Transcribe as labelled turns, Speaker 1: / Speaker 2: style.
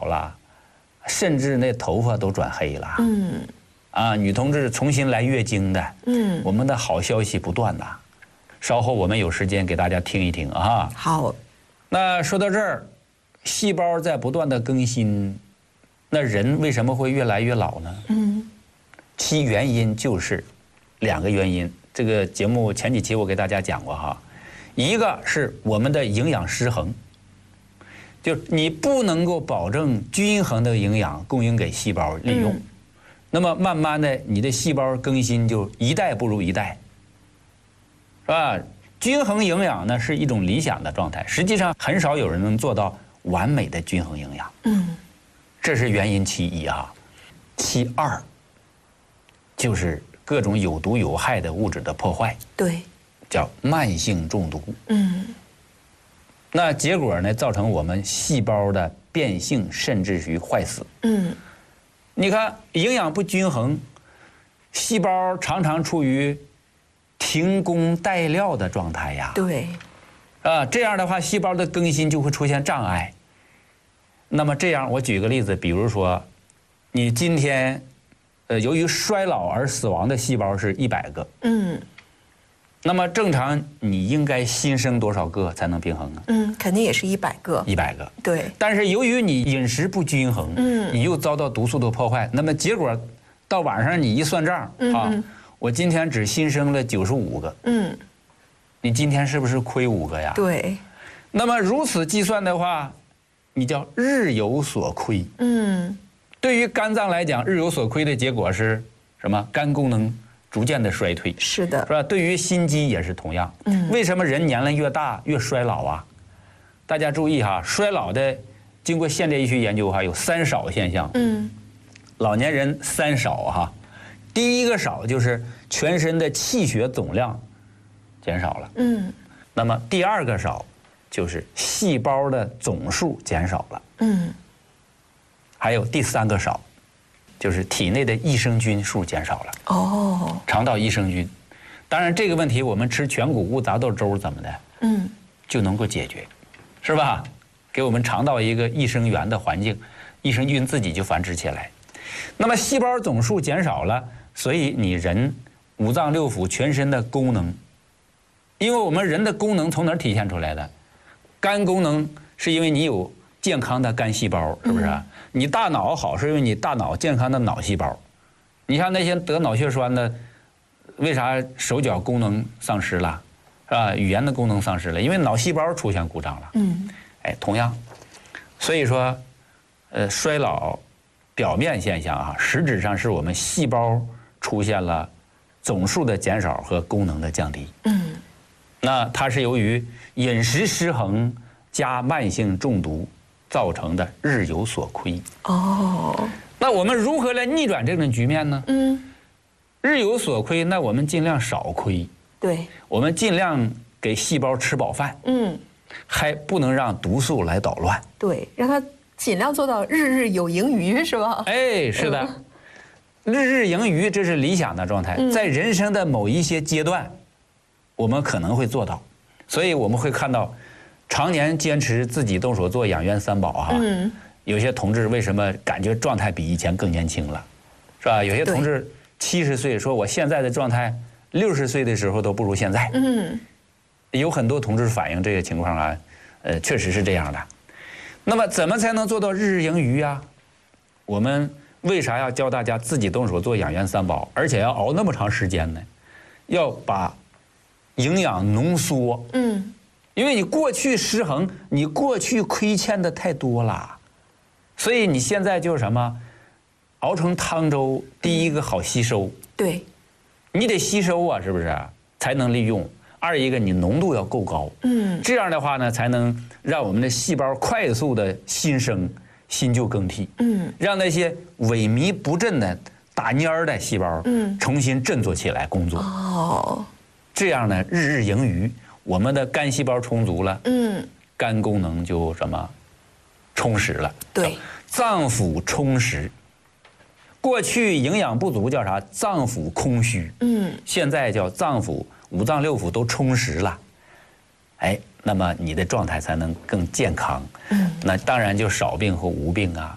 Speaker 1: 了，甚至那头发都转黑了。女同志重新来月经的。我们的好消息不断呐。稍后我们有时间给大家听一听啊。
Speaker 2: 好。
Speaker 1: 那说到这儿，细胞在不断的更新，那人为什么会越来越老呢？其原因就是2个原因。这个节目前几期我给大家讲过哈，一个是我们的营养失衡，就你不能够保证均衡的营养供应给细胞利用，那么慢慢的你的细胞更新就一代不如一代，是吧？均衡营养呢是一种理想的状态，实际上很少有人能做到完美的均衡营养。这是原因其一哈。其2就是各种有毒有害的物质的破坏，
Speaker 2: 对，
Speaker 1: 叫慢性中毒。那结果呢，造成我们细胞的变性，甚至于坏死。你看营养不均衡，细胞常常处于停工待料的状态呀。
Speaker 2: 对，
Speaker 1: 这样的话，细胞的更新就会出现障碍。那么这样，我举个例子，比如说，你今天，由于衰老而死亡的细胞是100个。那么正常你应该新生多少个才能平衡呢？
Speaker 2: 肯定也是100个。
Speaker 1: 100个。
Speaker 2: 对。
Speaker 1: 但是由于你饮食不均衡，你又遭到毒素的破坏，那么结果到晚上你一算账我今天只新生了95个。你今天是不是亏5个呀？
Speaker 2: 对。
Speaker 1: 那么如此计算的话，你叫日有所亏。对于肝脏来讲，日有所亏的结果是什么？肝功能逐渐的衰退。
Speaker 2: 是的。
Speaker 1: 是吧？对于心肌也是同样。为什么人年龄越大越衰老啊？大家注意哈，衰老的经过现代医学研究有3少现象。老年人3少哈。第一个少就是全身的气血总量减少了。那么第2个少就是细胞的总数减少了。还有第3个少，就是体内的益生菌数减少了。肠道益生菌，当然这个问题我们吃全谷物杂豆粥怎么的，就能够解决，是吧？给我们肠道一个益生元的环境，益生菌自己就繁殖起来。那么细胞总数减少了，所以你人5脏6腑全身的功能，因为我们人的功能从哪儿体现出来的？肝功能是因为你有健康的肝细胞，是不是？你大脑好是因为你大脑健康的脑细胞。你像那些得脑血栓的，为啥手脚功能丧失了，是吧？语言的功能丧失了，因为脑细胞出现故障了。同样，所以说，衰老表面现象实质上是我们细胞出现了总数的减少和功能的降低。那它是由于饮食失衡加慢性中毒造成的日有所亏。那我们如何来逆转这种局面呢？日有所亏，那我们尽量少亏。
Speaker 2: 对。
Speaker 1: 我们尽量给细胞吃饱饭。还不能让毒素来捣乱。
Speaker 2: 对，让它尽量做到日日有盈余，是吧？
Speaker 1: 是的。日日盈余，这是理想的状态。在人生的某一些阶段，我们可能会做到。所以我们会看到，常年坚持自己动手做养元3宝有些同志为什么感觉状态比以前更年轻了，是吧？有些同志70岁说我现在的状态60岁的时候都不如现在。有很多同志反映这个情况确实是这样的。那么怎么才能做到日日盈余啊？我们为啥要教大家自己动手做养元3宝，而且要熬那么长时间呢？要把营养浓缩。因为你过去失衡，你过去亏欠的太多了，所以你现在就是什么，熬成汤粥，第一个好吸收。
Speaker 2: 对。
Speaker 1: 你得吸收是不是？才能利用。2一个你浓度要够高。这样的话呢，才能让我们的细胞快速的新生、新旧更替。让那些萎靡不振的、打蔫的细胞，重新振作起来工作。这样呢，日日盈余，我们的肝细胞充足了。肝功能就什么，充实了。
Speaker 2: 对。
Speaker 1: 脏腑充实。过去营养不足叫啥？脏腑空虚。现在叫脏腑。5脏6腑都充实了，那么你的状态才能更健康。那当然就少病和无病